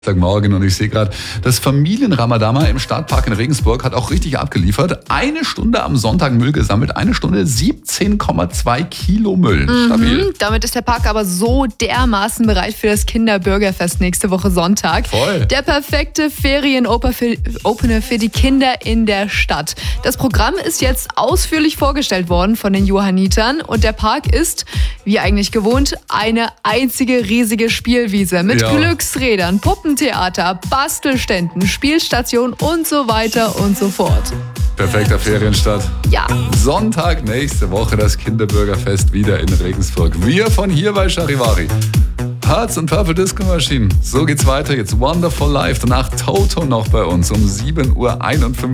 Morgen und ich sehe gerade, das Familienramadama im Stadtpark in Regensburg hat auch richtig abgeliefert. 1 Stunde am Sonntag Müll gesammelt, 1 Stunde 17,2 Kilo Müll. Stabil. Damit ist der Park aber so dermaßen bereit für das Kinderbürgerfest nächste Woche Sonntag. Voll. Der perfekte Ferienopener für die Kinder in der Stadt. Das Programm ist jetzt ausführlich vorgestellt worden von den Johannitern und der Park ist, wie eigentlich gewohnt, eine einzige riesige Spielwiese mit Glücksrädern, Puppentheater, Bastelständen, Spielstationen und so weiter und so fort. Perfekter Ferienstart. Ja. Sonntag nächste Woche das Kinderbürgerfest wieder in Regensburg. Wir von hier bei Charivari. Hearts und Purple Disco Machine. So geht's weiter. Jetzt Wonderful Life. Danach Toto noch bei uns um 7:51 Uhr.